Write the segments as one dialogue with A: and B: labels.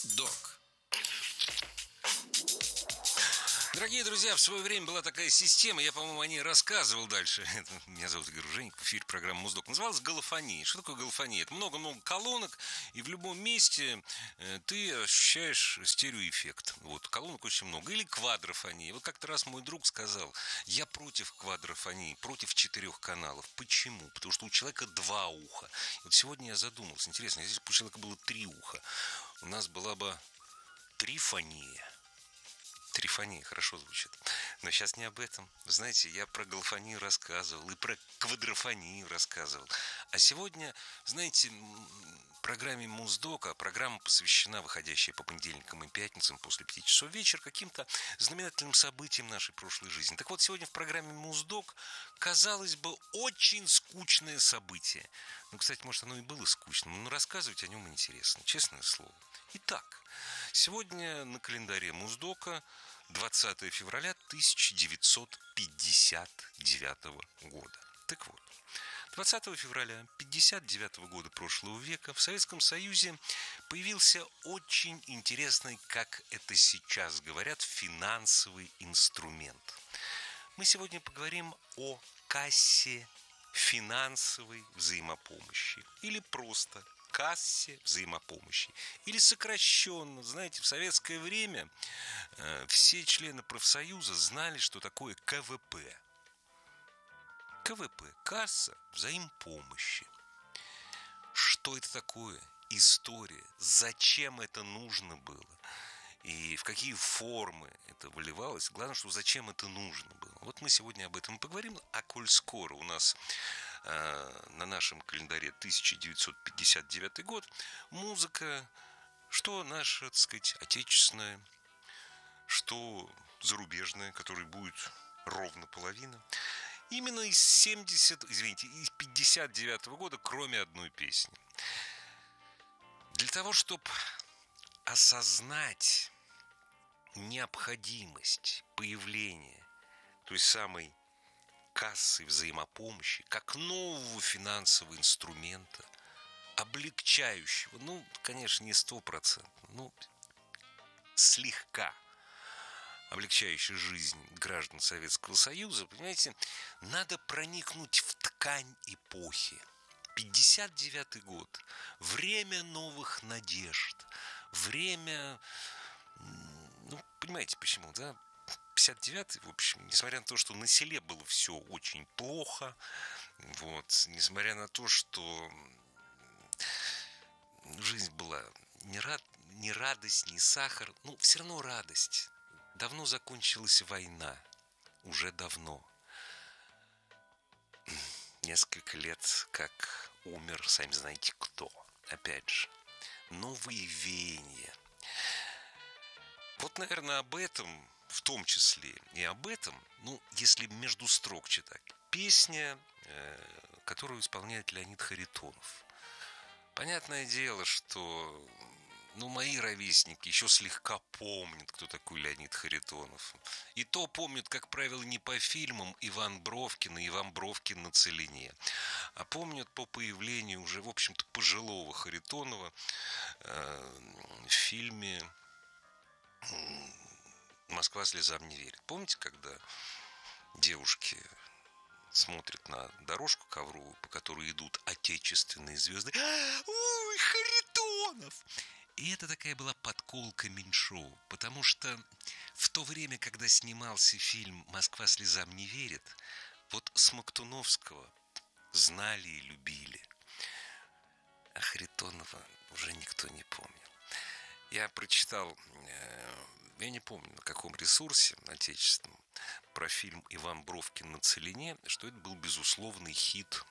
A: Док. Дорогие друзья, в свое время была такая система, я, по-моему, о ней рассказывал дальше. Меня зовут Игорь Женько, в эфире программы Муздок. Называлась голофония. Что такое голофония? Это много-много колонок, и в любом месте ты ощущаешь стереоэффект. Вот, колонок очень много. Или квадрофония. Вот как-то раз мой друг сказал, я против квадрофонии, против 4 каналов. Почему? Потому что у человека 2 уха. И вот сегодня я задумался, интересно, если бы у человека было 3 уха, у нас была бы трифония. Трифония хорошо звучит. Но сейчас не об этом. Знаете, я про голофонию рассказывал и про квадрофонию рассказывал. А сегодня, знаете, программе Муздока, программа посвящена, выходящая по понедельникам и пятницам после 5 часов вечера, каким-то знаменательным событиям нашей прошлой жизни. Так вот, сегодня в программе Муздок, казалось бы, очень скучное событие. Ну, кстати, может, оно и было скучным, но рассказывать о нем интересно, честное слово. Итак, сегодня на календаре Муздока 20 февраля 1959 года. Так вот, 20 февраля 1959 года прошлого века в Советском Союзе появился очень интересный, как это сейчас говорят, финансовый инструмент. Мы сегодня поговорим о кассе финансовой взаимопомощи или просто кассе взаимопомощи. Или сокращенно, знаете, в советское время все члены профсоюза знали, что такое КВП. КВП – касса взаимопомощи. Что это такое? История. Зачем это нужно было? И в какие формы это выливалось. Главное, что зачем это нужно было. Вот мы сегодня об этом поговорим. А коль скоро у нас на нашем календаре 1959 год музыка, что наша, так сказать, отечественная, что зарубежная, которой будет ровно половина. Именно из 59 года, кроме одной песни. Для того, чтобы осознать необходимость появления той самой кассы взаимопомощи как нового финансового инструмента, облегчающего, ну, конечно, не 100%, но слегка облегчающий жизнь граждан Советского Союза, понимаете, надо проникнуть в ткань эпохи. 59-й год. Время новых надежд. Время... Ну, понимаете, почему, да? 59-й, в общем, несмотря на то, что на селе было все очень плохо, вот, несмотря на то, что жизнь была не радость, не сахар, ну, все равно радость. Давно закончилась война. Уже давно. Несколько лет как умер, сами знаете кто. Опять же, новые веяния. Вот, наверное, об этом, в том числе и об этом, ну, если между строк читать, песня, которую исполняет Леонид Харитонов. Понятное дело, что... Ну, мои ровесники еще слегка помнят, кто такой Леонид Харитонов. И то помнят, как правило, не по фильмам Иван Бровкин и Иван Бровкин на целине, а помнят по появлению уже, в общем-то, пожилого Харитонова в фильме «Москва слезам не верит». Помните, когда девушки смотрят на дорожку ковровую, по которой идут отечественные звезды? Ой, Харитонов! И это такая была подколка Меньшова, потому что в то время, когда снимался фильм «Москва слезам не верит», вот Смоктуновского знали и любили, а Харитонова уже никто не помнил. Я прочитал, я не помню, на каком ресурсе отечественном, про фильм «Иван Бровкин на целине», что это был безусловный хит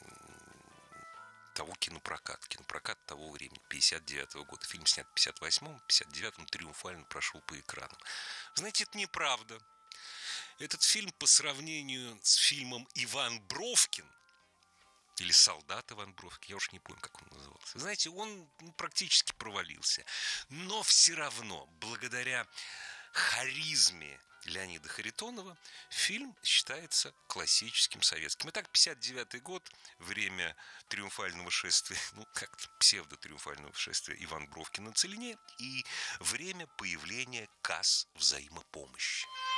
A: того кинопрокат того времени, 59-го года. Фильм снят в 58-м, в 59-м триумфально прошел по экранам. Знаете, это неправда. Этот фильм по сравнению с фильмом «Иван Бровкин» или «Солдат Иван Бровкин», я уж не помню, как он назывался. Знаете, он практически провалился. Но все равно, благодаря харизме Леонида Харитонова фильм считается классическим советским. Итак, 59-й год, время триумфального шествия, как-то псевдо-триумфального шествия Иван Бровкин на Целине и время появления касс взаимопомощи.